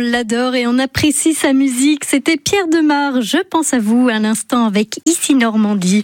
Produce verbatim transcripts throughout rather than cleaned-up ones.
l'adore et on apprécie sa musique. C'était Pierre Demar, je pense à vous, à l'instant avec Ici Normandie.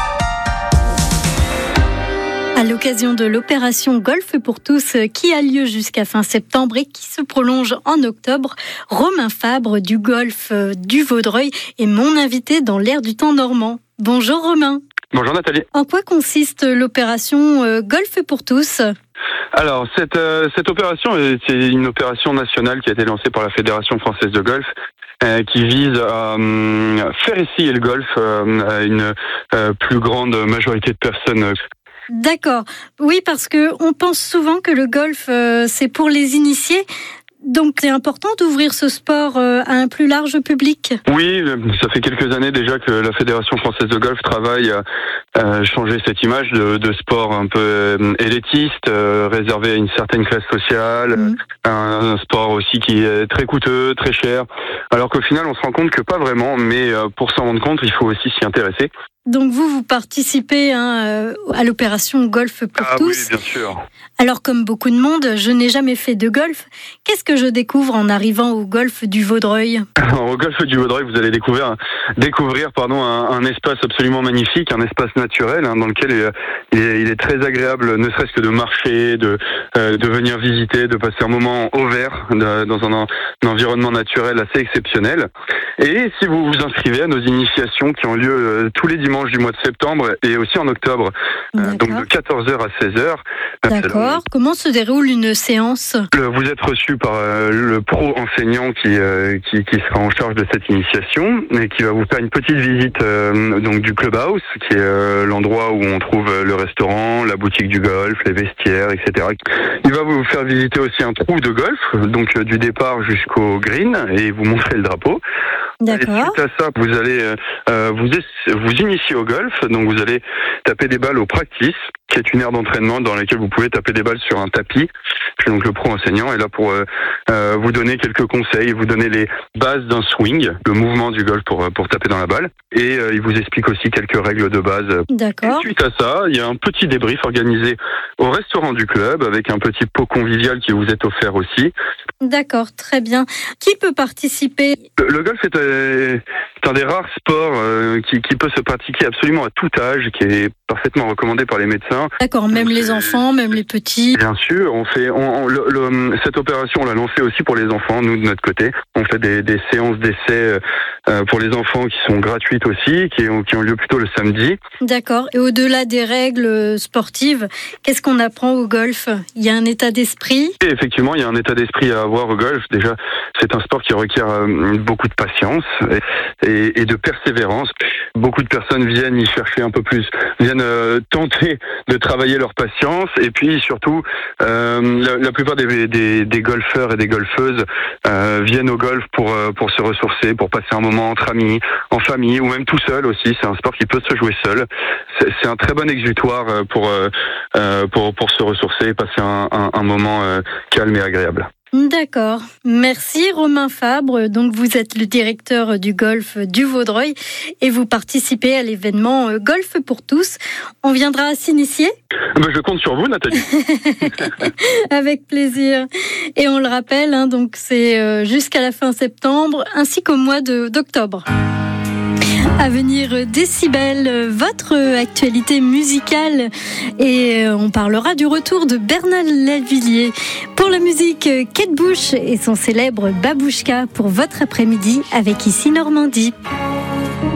À l'occasion de l'opération Golf pour tous qui a lieu jusqu'à fin septembre et qui se prolonge en octobre, Romain Fabre du Golf du Vaudreuil est mon invité dans l'air du temps normand. Bonjour Romain. Bonjour Nathalie. En quoi consiste l'opération Golf pour tous ? Alors, cette, euh, cette opération, c'est une opération nationale qui a été lancée par la Fédération française de golf, euh, qui vise à euh, faire essayer le golf euh, à une euh, plus grande majorité de personnes. D'accord. Oui, parce que on pense souvent que le golf, euh, c'est pour les initiés. Donc, c'est important d'ouvrir ce sport euh, à un plus large public. Oui, ça fait quelques années déjà que la Fédération française de golf travaille à euh, changer cette image de, de sport un peu euh, élitiste, euh, réservé à une certaine classe sociale, mmh. un, un sport aussi qui est très coûteux, très cher. Alors qu'au final, on se rend compte que pas vraiment, mais euh, pour s'en rendre compte, il faut aussi s'y intéresser. Donc vous, vous participez hein, à l'opération Golf pour ah, tous. Oui, bien sûr. Alors comme beaucoup de monde, je n'ai jamais fait de golf. Qu'est-ce que je découvre en arrivant au Golf du Vaudreuil ? Alors, au Golf du Vaudreuil, vous allez découvrir, découvrir pardon, un, un espace absolument magnifique, un espace naturel hein, dans lequel il est, il est très agréable, ne serait-ce que de marcher, de, euh, de venir visiter, de passer un moment au vert de, dans un, un environnement naturel assez exceptionnel. Et si vous vous inscrivez à nos initiations qui ont lieu euh, tous les dimanches du mois de septembre et aussi en octobre, euh, donc de quatorze heures à seize heures. D'accord. Comment se déroule une séance ? Vous êtes reçu par euh, le pro enseignant qui, euh, qui qui sera en charge de cette initiation et qui va vous faire une petite visite euh, donc du clubhouse, qui est euh, l'endroit où on trouve le restaurant, la boutique du golf, les vestiaires, et cetera. Il va vous faire visiter aussi un trou de golf, donc euh, du départ jusqu'au green, et vous montrer le drapeau. D'accord. Et suite à ça, vous allez euh, vous vous initier au golf, donc vous allez taper des balles au practice, qui est une aire d'entraînement dans laquelle vous pouvez taper des balles sur un tapis. Puis donc le pro enseignant est là pour euh, euh, vous donner quelques conseils, vous donner les bases d'un swing, le mouvement du golf pour pour taper dans la balle, et euh, il vous explique aussi quelques règles de base. D'accord. Et suite à ça, il y a un petit débrief organisé au restaurant du club avec un petit pot convivial qui vous est offert aussi. D'accord, très bien. Qui peut participer ? Le, le golf est, euh, est un des rares sports euh, qui, qui peut se pratiquer absolument à tout âge, qui est parfaitement recommandé par les médecins. D'accord, même les enfants, même les petits. Bien sûr, on fait on, on, le, le, cette opération, on l'a lancée aussi pour les enfants. Nous, de notre côté, on fait des, des séances d'essai euh, pour les enfants qui sont gratuites aussi, qui ont, qui ont lieu plutôt le samedi. D'accord. Et au-delà des règles sportives, qu'est-ce qu'on apprend au golf ? Il y a un état d'esprit ? Et effectivement, il y a un état d'esprit à avoir au golf. Déjà, c'est un sport qui requiert euh, beaucoup de patience et, et, et de persévérance. Beaucoup de personnes viennent y chercher un peu plus, viennent euh, tenter de travailler leur patience, et puis surtout, euh, la, la plupart des, des, des golfeurs et des golfeuses euh, viennent au golf pour euh, pour se ressourcer, pour passer un moment entre amis, en famille, ou même tout seul aussi. C'est un sport qui peut se jouer seul. C'est, c'est un très bon exutoire pour euh, pour pour se ressourcer et passer un, un, un moment euh, calme et agréable. D'accord. Merci Romain Fabre. Donc vous êtes le directeur du Golf du Vaudreuil et vous participez à l'événement Golf pour tous. On viendra s'initier ? Ben, je compte sur vous, Nathalie. Avec plaisir. Et on le rappelle, hein, donc c'est jusqu'à la fin septembre ainsi qu'au mois de, d'octobre. À venir, Décibel, votre actualité musicale, et on parlera du retour de Bernard Lavilliers. Pour la musique, Kate Bush et son célèbre Babouchka pour votre après-midi avec Ici Normandie.